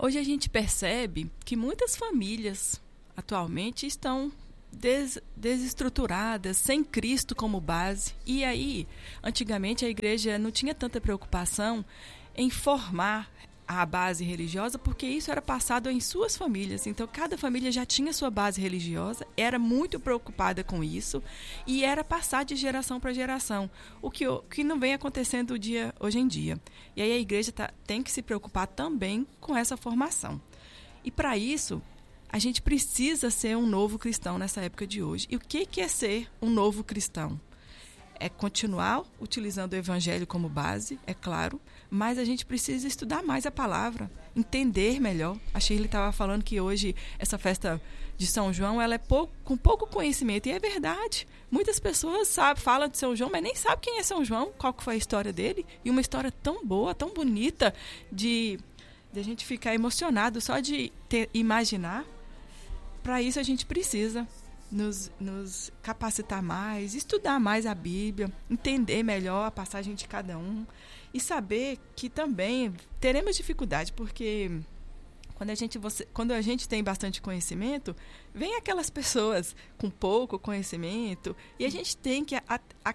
Hoje a gente percebe que muitas famílias atualmente estão desestruturadas, sem Cristo como base. E aí, antigamente a igreja não tinha tanta preocupação em formar a base religiosa, porque isso era passado em suas famílias. Então, cada família já tinha sua base religiosa, era muito preocupada com isso e era passar de geração para geração, o que não vem acontecendo hoje em dia. E aí a igreja tem que se preocupar também com essa formação. E para isso, a gente precisa ser um novo cristão nessa época de hoje. E o que é ser um novo cristão? É continuar utilizando o evangelho como base, é claro, mas a gente precisa estudar mais a palavra, entender melhor. A Shirley estava falando que hoje essa festa de São João ela é com pouco conhecimento, e é verdade. Muitas pessoas falam de São João, mas nem sabem quem é São João, qual que foi a história dele, e uma história tão boa, tão bonita, de a gente ficar emocionado só de imaginar. Para isso a gente precisa nos capacitar mais, estudar mais a Bíblia, entender melhor a passagem de cada um e saber que também teremos dificuldade, porque quando a gente tem bastante conhecimento, vem aquelas pessoas com pouco conhecimento e a gente tem que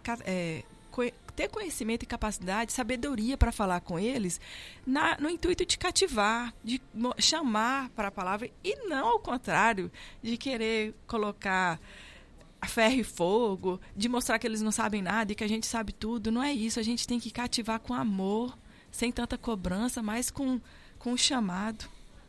ter conhecimento e capacidade, sabedoria para falar com eles, no intuito de cativar, de chamar para a palavra, e não ao contrário, de querer colocar a ferro e fogo, de mostrar que eles não sabem nada e que a gente sabe tudo. Não é isso, a gente tem que cativar com amor, sem tanta cobrança, mas com o chamado.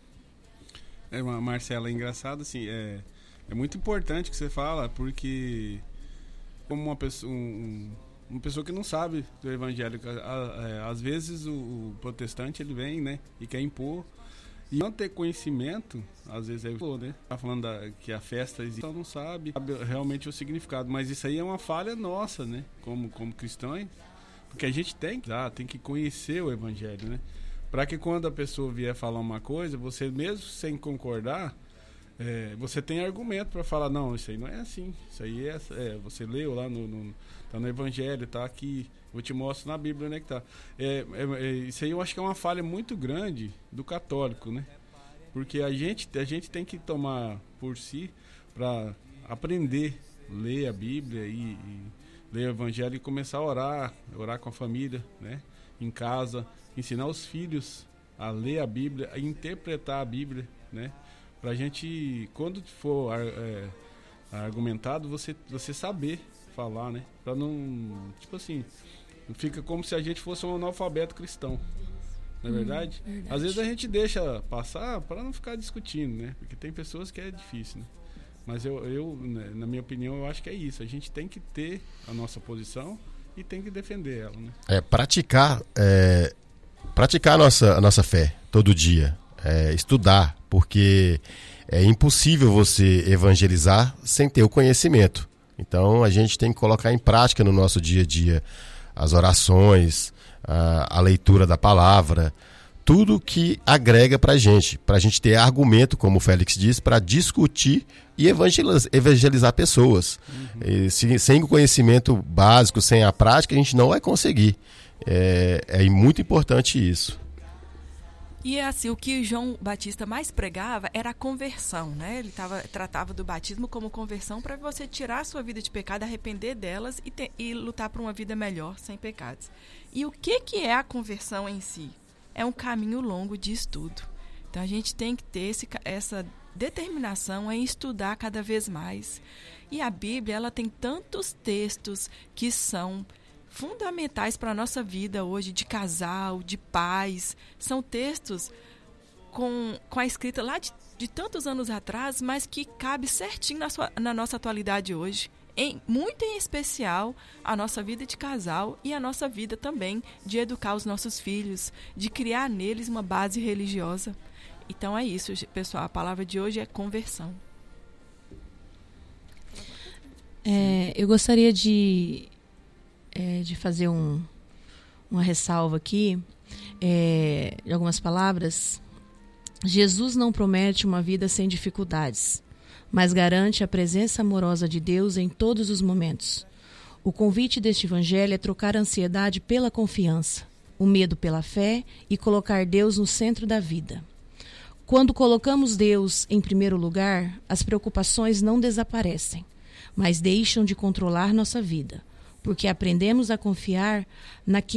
Marcela, é engraçado, assim, é muito importante o que você fala, porque como uma pessoa que não sabe do evangelho, às vezes o protestante ele vem, né, e quer impor, e não ter conhecimento, às vezes né, tá falando que a festa existe, não sabe realmente o significado, mas isso aí é uma falha nossa, né, como cristãos, porque a gente tem que conhecer o evangelho, né, para que quando a pessoa vier falar uma coisa, você mesmo sem concordar, você tem argumento para falar, não, isso aí não é assim, isso aí você leu lá tá no evangelho, tá aqui, eu te mostro na Bíblia, né, que tá. Isso aí eu acho que é uma falha muito grande do católico, né, porque a gente tem que tomar por si para aprender, ler a Bíblia e ler o evangelho e começar a orar com a família, né, em casa, ensinar os filhos a ler a Bíblia, a interpretar a Bíblia, né, pra gente, quando for argumentado, você saber falar, né? Pra não, tipo assim, fica como se a gente fosse um analfabeto cristão, não é verdade? Verdade. Às vezes a gente deixa passar para não ficar discutindo, né? Porque tem pessoas que é difícil, né? Mas né, na minha opinião, eu acho que é isso. A gente tem que ter a nossa posição e tem que defender ela, né? Praticar a nossa fé todo dia, estudar, porque é impossível você evangelizar sem ter o conhecimento. Então a gente tem que colocar em prática no nosso dia a dia as orações, a leitura da palavra, tudo que agrega para a gente ter argumento, como o Félix disse, para discutir e evangelizar pessoas. E sem o conhecimento básico, sem a prática, a gente não vai conseguir. É muito importante isso. E assim, o que João Batista mais pregava era a conversão, né? Ele tratava do batismo como conversão para você tirar a sua vida de pecado, arrepender delas e lutar por uma vida melhor, sem pecados. E o que é a conversão em si? É um caminho longo de estudo. Então a gente tem que ter essa determinação em estudar cada vez mais. E a Bíblia, ela tem tantos textos que são fundamentais para a nossa vida hoje, de casal, de pais. São textos com a escrita lá de tantos anos atrás, mas que cabe certinho na nossa atualidade hoje. Muito em especial a nossa vida de casal e a nossa vida também de educar os nossos filhos, de criar neles uma base religiosa. Então é isso, pessoal. A palavra de hoje é conversão. Eu gostaria de fazer uma ressalva aqui de algumas palavras. Jesus não promete uma vida sem dificuldades, mas garante a presença amorosa de Deus em todos os momentos. O convite deste evangelho é trocar a ansiedade pela confiança, o medo pela fé e colocar Deus no centro da vida. Quando colocamos Deus em primeiro lugar, as preocupações não desaparecem, mas deixam de controlar nossa vida, porque aprendemos a confiar naquilo